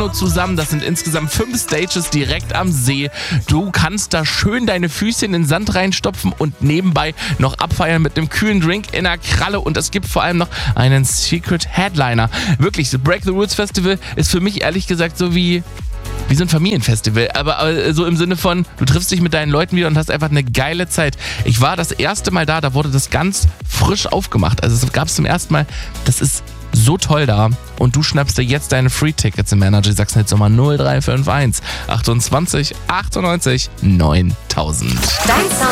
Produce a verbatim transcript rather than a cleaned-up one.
Casino zusammen. Das sind insgesamt fünf Stages direkt am See. Du kannst da schön deine Füßchen in den Sand reinstopfen und nebenbei noch abfeiern mit einem kühlen Drink in der Kralle. Und es gibt vor allem noch einen Secret Headliner. Wirklich, das Break the Rules Festival ist für mich ehrlich gesagt so wie... Wie so ein Familienfestival, aber, aber so im Sinne von, du triffst dich mit deinen Leuten wieder und hast einfach eine geile Zeit. Ich war das erste Mal da, da wurde das ganz frisch aufgemacht. Also es gab es zum ersten Mal, das ist so toll da. Und du schnappst dir jetzt deine Free-Tickets im Energy Sachsen-Hits Nummer null drei fünf eins achtundzwanzig achtundneunzig neuntausend.